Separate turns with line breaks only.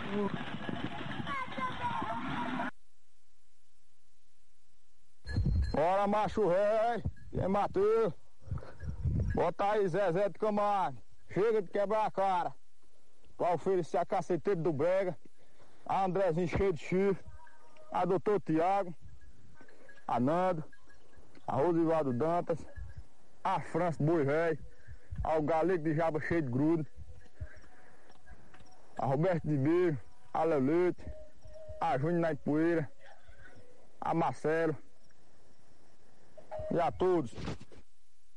Bora, macho rei. Quem é Matheus? Bota aí, Zezé de Camargo. Chega de quebrar a cara. Pra oferecer a caceteira do Brega, a Andrezinho cheio de chifre, a Doutor Tiago, a Nando, a Rosivaldo Dantas, a França Boi Velho, ao Galego de Jaba cheio de grudo, a Roberto de Beiro, a Lelete, a Júnior na Poeira, a Marcelo e a todos.